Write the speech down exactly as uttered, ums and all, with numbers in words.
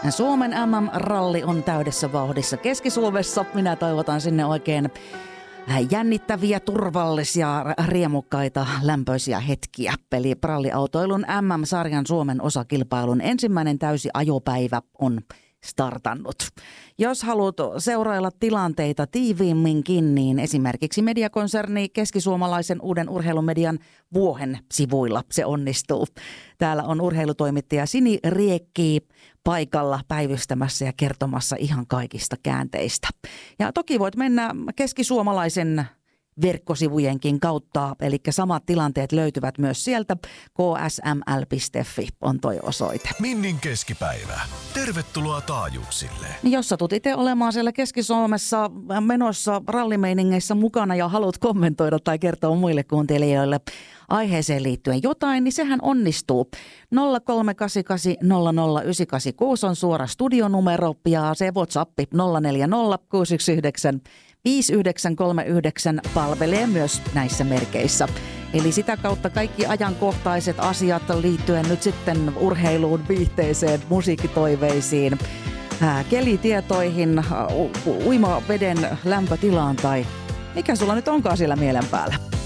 Suomen M M-ralli on täydessä vauhdissa Keski-Suomessa. Minä toivotan sinne oikein jännittäviä, turvallisia, riemukkaita, lämpöisiä hetkiä. Eli ralliautoilun M M-sarjan Suomen osakilpailun ensimmäinen täysi ajopäivä on startannut. Jos haluat seurailla tilanteita tiiviimminkin, niin esimerkiksi mediakonserni keskisuomalaisen uuden urheilumedian Vuohen sivuilla se onnistuu. Täällä on urheilutoimittaja Sini Riekki paikalla päivystämässä ja kertomassa ihan kaikista käänteistä. Ja toki voit mennä keskisuomalaisen verkkosivujenkin kautta, eli samat tilanteet löytyvät myös sieltä. k s m l piste f i on toi osoite. Minnin keskipäivä. Tervetuloa taajuuksille. Jos satut itse olemaan siellä Keski-Suomessa menossa rallimeiningeissä mukana ja haluat kommentoida tai kertoa muille kuuntelijoille aiheeseen liittyen jotain, niin sehän onnistuu. nolla kolme kahdeksan kahdeksan nolla nolla yhdeksän kahdeksan kuusi on suora studionumero ja se WhatsApp nolla neljä nolla kuusi yksi yhdeksän viisi yhdeksän kolme yhdeksän palvelee myös näissä merkeissä. Eli sitä kautta kaikki ajankohtaiset asiat liittyen nyt sitten urheiluun, viihteeseen, musiikkitoiveisiin, ää, kelitietoihin, u- uimaveden lämpötilaan tai mikä sulla nyt onkaan siellä mielen päällä.